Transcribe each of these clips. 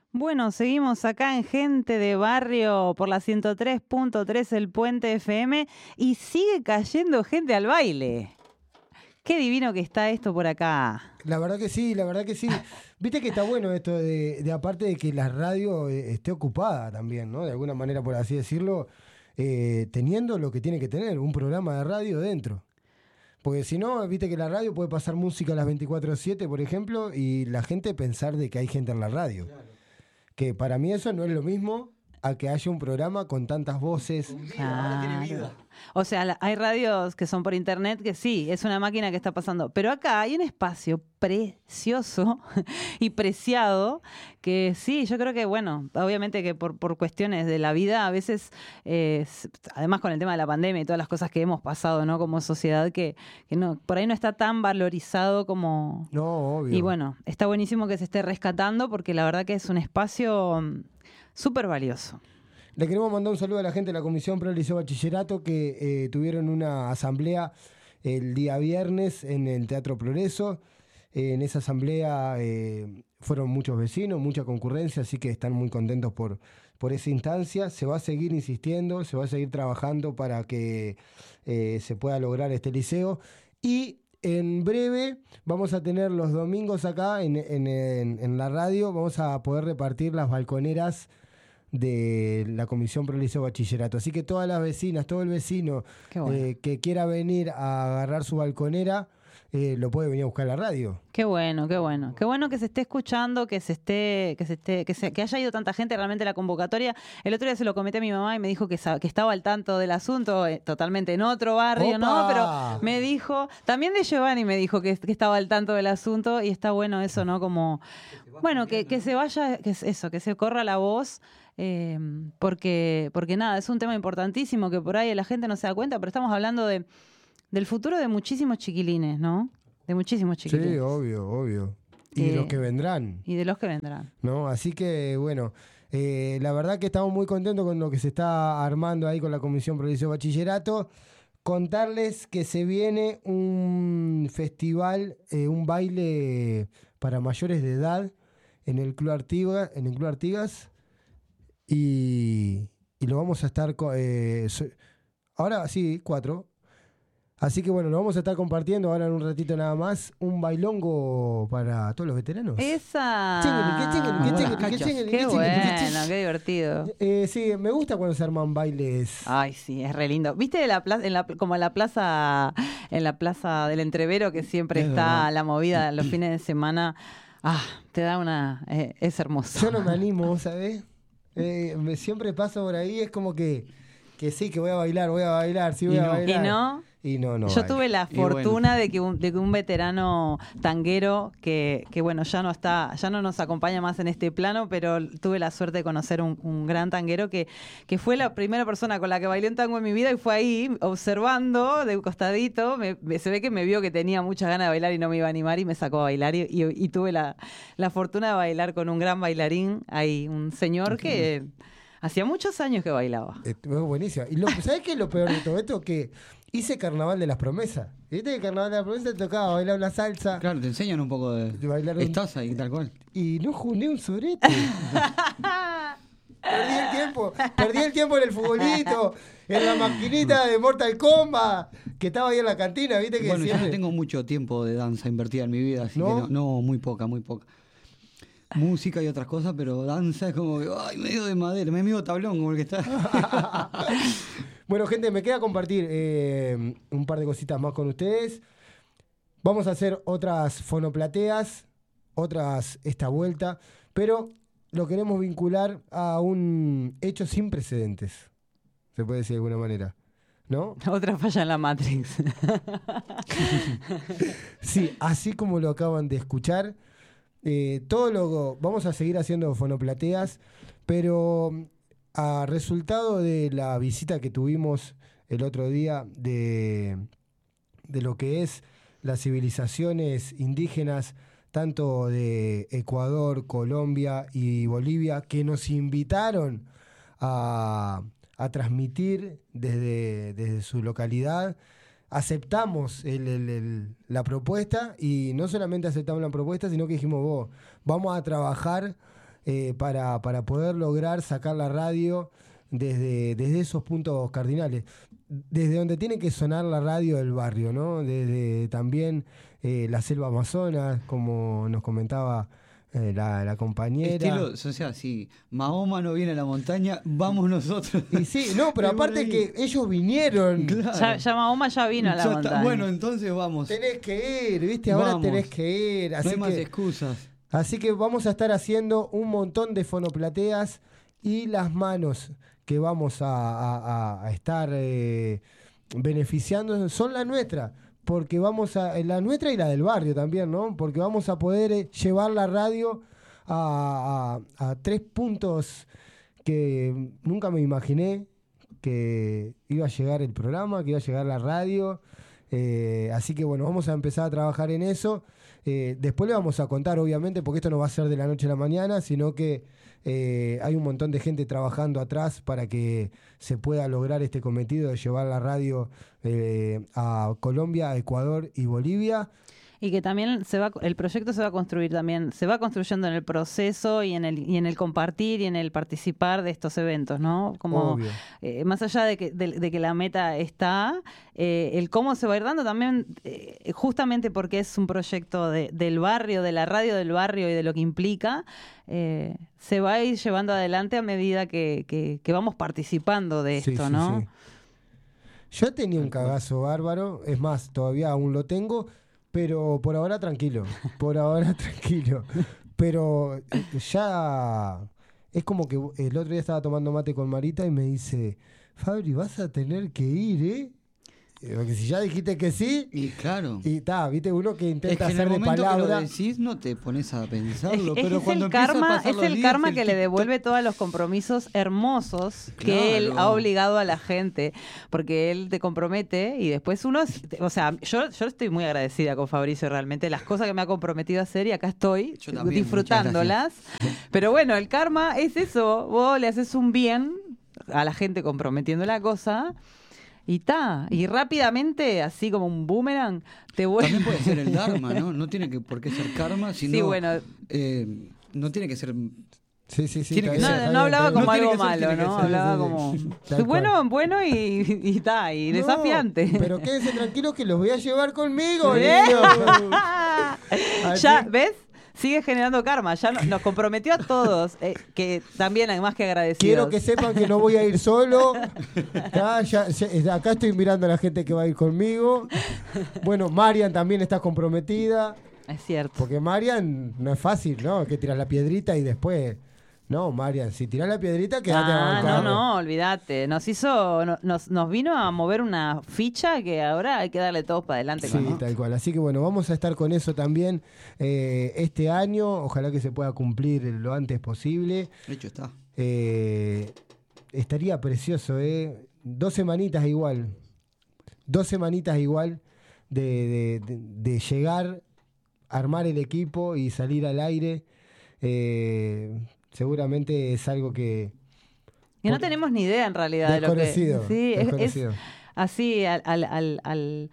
Bueno, seguimos acá en Gente de Barrio por la 103.3 El Puente FM y sigue cayendo gente al baile. Qué divino que está esto por acá. La verdad que sí, la verdad que sí. Viste que está bueno esto de aparte de que la radio esté ocupada también, ¿no? De alguna manera, por así decirlo, teniendo lo que tiene que tener, un programa de radio dentro. Porque si no, viste que la radio puede pasar música a las 24/7, por ejemplo, y la gente pensar de que hay gente en la radio. Claro. Que para mí eso no es lo mismo a que haya un programa con tantas voces. Ahora tiene vida. O sea, hay radios que son por internet que sí, es una máquina que está pasando. Pero acá hay un espacio precioso y preciado que sí, yo creo que, bueno, obviamente que por cuestiones de la vida, a veces, además con el tema de la pandemia y todas las cosas que hemos pasado, ¿no? Como sociedad, que no, por ahí no está tan valorizado como... No, obvio. Y bueno, está buenísimo que se esté rescatando porque la verdad que es un espacio súper valioso. Le queremos mandar un saludo a la gente de la Comisión Pro Liceo Bachillerato que tuvieron una asamblea el día viernes en el Teatro Progreso. En esa asamblea fueron muchos vecinos, mucha concurrencia, así que están muy contentos por esa instancia. Se va a seguir insistiendo, se va a seguir trabajando para que se pueda lograr este liceo. Y en breve vamos a tener los domingos acá en la radio, vamos a poder repartir las balconeras de la Comisión Pro Liceo Bachillerato. Así que todas las vecinas, todo el vecino que quiera venir a agarrar su balconera, lo puede venir a buscar a la radio. Qué bueno, qué bueno. Qué bueno que se esté escuchando, que haya ido tanta gente realmente a la convocatoria. El otro día se lo comenté a mi mamá y me dijo que estaba al tanto del asunto, totalmente en otro barrio, ¡Opa! ¿no? Pero me dijo, también de Giovanni me dijo que estaba al tanto del asunto y está bueno eso, ¿no? Como, bueno, que se vaya, que se corra la voz. Porque nada, es un tema importantísimo que por ahí la gente no se da cuenta, pero estamos hablando del futuro de muchísimos chiquilines, ¿no? De muchísimos chiquilines. Sí, obvio. Y de los que vendrán. Y de los que vendrán. ¿No? Así que, bueno, la verdad que estamos muy contentos con lo que se está armando ahí con la Comisión Pro Liceo Bachillerato. Contarles que se viene un festival, un baile para mayores de edad en el Club Artigas. Y lo vamos a estar... ahora sí, 4. Así que bueno, lo vamos a estar compartiendo ahora en un ratito nada más. Un bailongo para todos los veteranos. ¡Esa! ¡Qué bueno! ¡Qué divertido! Sí, me gusta cuando se arman bailes. Ay, sí, es re lindo. ¿Viste como en la plaza del Entrevero que siempre está la movida los fines de semana? Te da una... es hermoso. Yo no me animo, ¿sabes? Siempre paso por ahí, es como que sí, que voy a bailar, sí voy a bailar. ¿Y no? Y no. Yo tuve la fortuna de que un veterano tanguero que bueno, ya no nos acompaña más en este plano, pero tuve la suerte de conocer un gran tanguero que fue la primera persona con la que bailé un tango en mi vida y fue ahí observando de un costadito. Se ve que me vio que tenía muchas ganas de bailar y no me iba a animar y me sacó a bailar y tuve la fortuna de bailar con un gran bailarín ahí, un señor que hacía muchos años que bailaba. Buenísimo. Y ¿sabés qué es lo peor de todo esto? Que hice Carnaval de las Promesas. ¿Viste que Carnaval de las Promesas te tocaba bailar una salsa? Claro, te enseñan un poco de bailar. Estás ahí, tal cual. Y no jugué un sorete. Perdí el tiempo en el futbolito, en la maquinita de Mortal Kombat, que estaba ahí en la cantina, ¿viste? Que bueno, siempre... yo no tengo mucho tiempo de danza invertida en mi vida, así que no, muy poca. Música y otras cosas, pero danza es como que, ay, medio de madera, medio tablón como el que está. Bueno, gente, me queda compartir un par de cositas más con ustedes. Vamos a hacer otras fonoplateas, otras esta vuelta, pero lo queremos vincular a un hecho sin precedentes, se puede decir de alguna manera, ¿no? Otra falla en la Matrix. Sí, así como lo acaban de escuchar. Vamos a seguir haciendo fonoplateas, pero a resultado de la visita que tuvimos el otro día de lo que es las civilizaciones indígenas, tanto de Ecuador, Colombia y Bolivia, que nos invitaron a transmitir desde su localidad. Aceptamos la propuesta y no solamente aceptamos la propuesta, sino que dijimos, vamos a trabajar para poder lograr sacar la radio desde esos puntos cardinales, desde donde tiene que sonar la radio del barrio, ¿no? Desde también la selva amazona, como nos comentaba la compañera. Estilo, o sea, si Mahoma no viene a la montaña, vamos nosotros. Y sí, no, pero aparte que ellos vinieron. Claro. Ya Mahoma ya vino a la montaña. Bueno, entonces vamos. Tenés que ir, ¿viste? Ahora Vamos. tenés que ir. No hay más excusas. Así que vamos a estar haciendo un montón de fonoplateas y las manos que vamos a estar beneficiando son la nuestra. Porque vamos la nuestra y la del barrio también, ¿no? Porque vamos a poder llevar la radio a 3 puntos que nunca me imaginé que iba a llegar el programa, que iba a llegar la radio. Así que bueno, vamos a empezar a trabajar en eso. Después le vamos a contar, obviamente, porque esto no va a ser de la noche a la mañana, sino que hay un montón de gente trabajando atrás para que se pueda lograr este cometido de llevar la radio a Colombia, Ecuador y Bolivia. Y que también el proyecto se va a construir también, se va construyendo en el proceso y en el compartir y en el participar de estos eventos, ¿no? Como más allá de que la meta está, el cómo se va a ir dando también, justamente porque es un proyecto del barrio, de la radio del barrio y de lo que implica, se va a ir llevando adelante a medida que vamos participando de esto, sí, ¿no? Sí. Yo tenía un cagazo bárbaro, es más, todavía aún lo tengo. Pero por ahora tranquilo, Pero ya es como que el otro día estaba tomando mate con Marita y me dice, Fabri, vas a tener que ir, ¿eh? Porque si ya dijiste que sí. Y claro. Y viste, uno que intenta es que hacer de palabra. Que lo decís, no te pones a pensarlo. Pero es cuando el karma, es el karma que le devuelve todos los compromisos hermosos que él ha obligado a la gente. Porque él te compromete y después uno. O sea, yo estoy muy agradecida con Fabricio realmente. Las cosas que me ha comprometido a hacer y acá estoy también, disfrutándolas. Pero bueno, el karma es eso. Vos le haces un bien a la gente comprometiendo la cosa. Y rápidamente, así como un boomerang, te vuelve. También puede ser el dharma, ¿no? No tiene por qué ser karma, sino. Sí, bueno. No tiene que ser. Sí. No hablaba como algo malo, ¿no? Hablaba como. Bueno y desafiante. Pero quédense tranquilos que los voy a llevar conmigo, Ya, ¿ves? Sigue generando karma, ya nos comprometió a todos, que también hay más que agradecidos. Quiero que sepan que no voy a ir solo. Acá estoy mirando a la gente que va a ir conmigo. Bueno, Marian también está comprometida. Es cierto. Porque Marian no es fácil, ¿no? Que tiras la piedrita y después... No, Marian, si tirás la piedrita, quedate a bancar. No, olvídate. Nos vino a mover una ficha que ahora hay que darle todos para adelante. Sí, tal cual. Así que bueno, vamos a estar con eso también este año. Ojalá que se pueda cumplir lo antes posible. De hecho está. Estaría precioso, 2 semanitas igual. 2 semanitas igual de llegar, armar el equipo y salir al aire. Seguramente es algo que no tenemos ni idea en realidad de lo que sí, desconocido. Es así al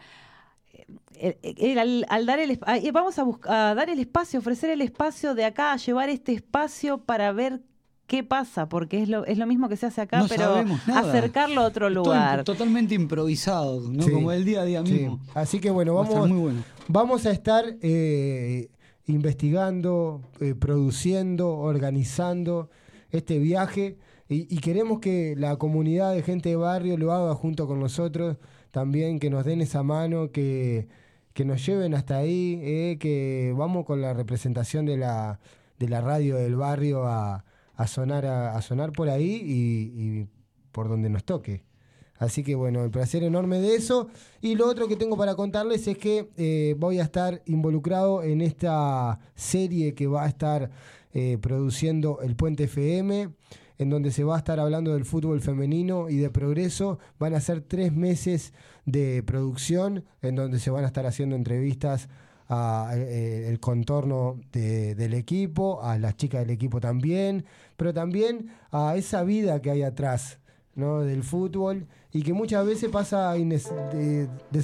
dar vamos a dar el espacio, ofrecer el espacio de acá, a llevar este espacio para ver qué pasa, porque es lo mismo que se hace acá, pero acercarlo a otro lugar. Totalmente improvisado, ¿no? Sí. Como el día a día mismo. Sí. Así que bueno, vamos a estar investigando, produciendo, organizando este viaje y queremos que la comunidad de gente de barrio lo haga junto con nosotros también, que nos den esa mano, que nos lleven hasta ahí, que vamos con la representación de la radio del barrio a sonar por ahí y por donde nos toque. Así que bueno, el placer enorme de eso. Y lo otro que tengo para contarles es que voy a estar involucrado en esta serie que va a estar produciendo el Puente FM, en donde se va a estar hablando del fútbol femenino y de progreso. Van a ser 3 meses de producción, en donde se van a estar haciendo entrevistas a el contorno del equipo, a las chicas del equipo también, pero también a esa vida que hay atrás, ¿no? Del fútbol y que muchas veces pasa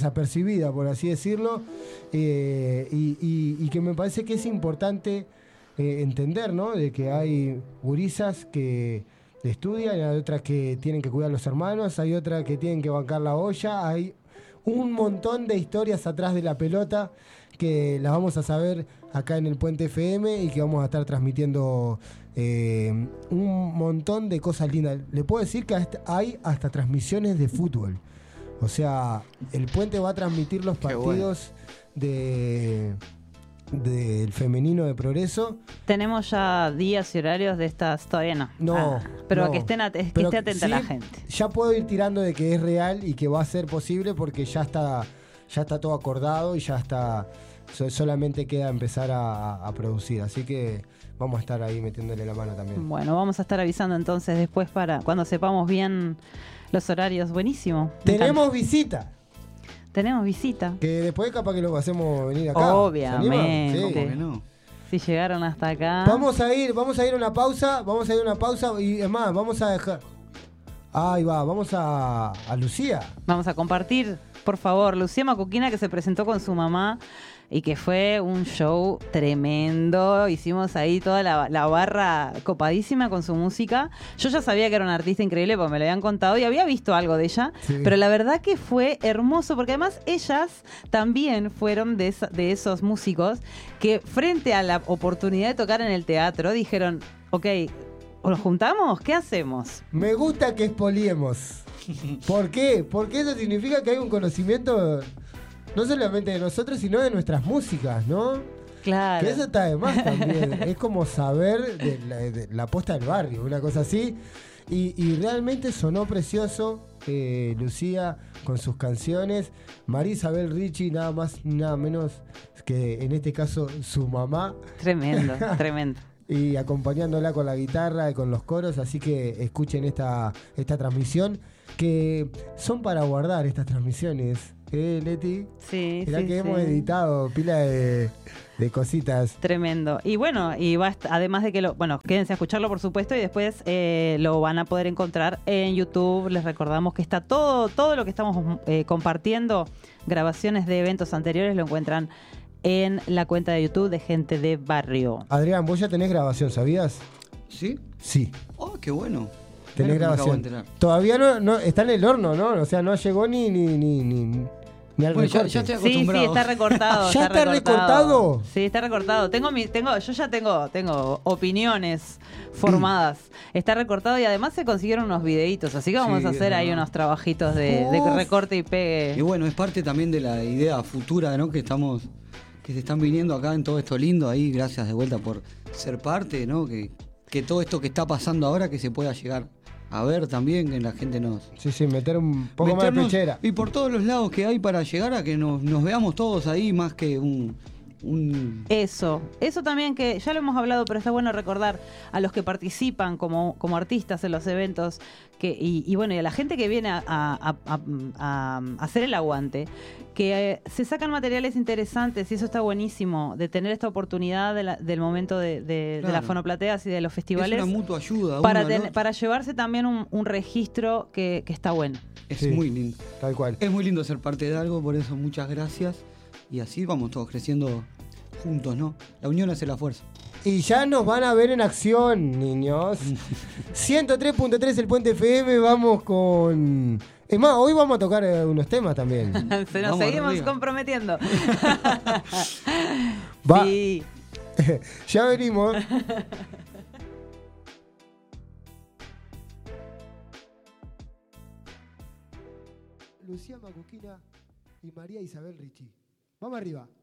desapercibida, por así decirlo, y que me parece que es importante entender, ¿no? De que hay gurisas que estudian, hay otras que tienen que cuidar a los hermanos, hay otras que tienen que bancar la olla, hay un montón de historias atrás de la pelota que las vamos a saber acá en el Puente FM y que vamos a estar transmitiendo un montón de cosas lindas. Le puedo decir que hay hasta transmisiones de fútbol. O sea, el Puente va a transmitir los partidos del femenino de Progreso. Tenemos ya días y horarios de estas, todavía no. No. Pero no. que esté atenta sí, la gente. Ya puedo ir tirando de que es real y que va a ser posible porque ya está todo acordado y ya está. Solamente queda empezar a producir. Así que vamos a estar ahí metiéndole la mano también. Bueno, vamos a estar avisando entonces después para cuando sepamos bien los horarios. Buenísimo. Tenemos visita. Tenemos visita. Que después capaz que lo hacemos venir acá. Obviamente. Sí. ¿Cómo que no? Si llegaron hasta acá. Vamos a ir a una pausa. Y es más, vamos a dejar. Ahí va, vamos a Lucía. Vamos a compartir, por favor, Lucía Macuquina, que se presentó con su mamá y que fue un show tremendo. Hicimos ahí toda la barra copadísima con su música. Yo ya sabía que era una artista increíble porque me lo habían contado y había visto algo de ella. Sí. Pero la verdad que fue hermoso porque además ellas también fueron de esos músicos que frente a la oportunidad de tocar en el teatro dijeron, ok, ¿o nos juntamos? ¿Qué hacemos? Me gusta que expoliemos. ¿Por qué? Porque eso significa que hay un conocimiento no solamente de nosotros, sino de nuestras músicas, ¿no? Claro. Que eso está de más también. Es como saber de la posta del barrio, una cosa así. Y realmente sonó precioso Lucía con sus canciones. María Isabel Ricci, nada más, nada menos que en este caso su mamá. Tremendo, tremendo. Y acompañándola con la guitarra y con los coros, así que escuchen esta transmisión, que son para guardar estas transmisiones, Leti? Sí, mirá sí, que hemos editado pila de cositas. Tremendo. Y bueno, además de que quédense a escucharlo, por supuesto, y después lo van a poder encontrar en YouTube. Les recordamos que está todo lo que estamos compartiendo, grabaciones de eventos anteriores, lo encuentran en la cuenta de YouTube de Gente de Barrio. Adrián, vos ya tenés grabación, ¿sabías? ¿Sí? Sí. Oh, qué bueno. Tenés grabación. Todavía no está en el horno, ¿no? O sea, no llegó ni al recorte. Ya estoy acostumbrado. Sí, está recortado. ¿Ya está recortado? Sí, está recortado. Yo ya tengo opiniones formadas. Está recortado y además se consiguieron unos videitos, así que vamos a hacer ahí unos trabajitos de recorte y pegue. Y bueno, es parte también de la idea futura, ¿no? Que se están viniendo acá en todo esto lindo. Ahí, gracias de vuelta por ser parte, ¿no? Que todo esto que está pasando ahora que se pueda llegar a ver también, que la gente nos... Sí, meter un poco más de pechera. Y por todos los lados que hay para llegar a que nos veamos todos ahí, más que un... Eso también, que ya lo hemos hablado, pero está bueno recordar a los que participan como artistas en los eventos y a la gente que viene a hacer el aguante, que se sacan materiales interesantes, y eso está buenísimo, de tener esta oportunidad del momento de las fonoplateas y de los festivales. Es una mutua ayuda. Para llevarse también un registro que está bueno. Es muy lindo. Tal cual. Es muy lindo ser parte de algo, por eso muchas gracias. Y así vamos todos creciendo juntos, ¿no? La unión hace la fuerza. Y ya nos van a ver en acción, niños. 103.3 el Puente FM, vamos con... Es más, hoy vamos a tocar unos temas también. Nos seguimos comprometiendo. Sí. Ya venimos. Lucía Macuquina y María Isabel Ricci. Vamos arriba.